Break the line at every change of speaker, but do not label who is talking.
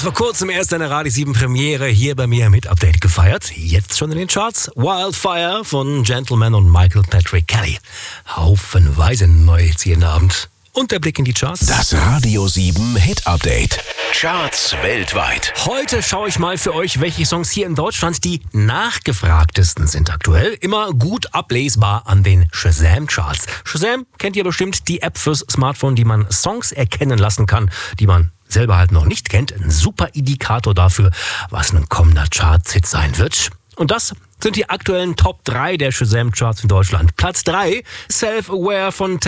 vor kurzem erst eine Radio 7 Premiere hier bei mir mit Update gefeiert. Jetzt schon in den Charts. Wildfire von Gentleman und Michael Patrick Kelly. Haufenweise neue Hits jeden Abend. Und der Blick in die Charts.
Das Radio 7 Hit Update. Charts weltweit.
Heute schaue ich mal für euch, welche Songs hier in Deutschland die nachgefragtesten sind aktuell. Immer gut ablesbar an den Shazam-Charts. Shazam kennt ihr bestimmt, die App fürs Smartphone, die man Songs erkennen lassen kann, die man selber halt noch nicht kennt. Ein super Indikator dafür, was ein kommender Charts-Hit sein wird. Und das sind die aktuellen Top 3 der Shazam-Charts in Deutschland. Platz 3, Self-Aware von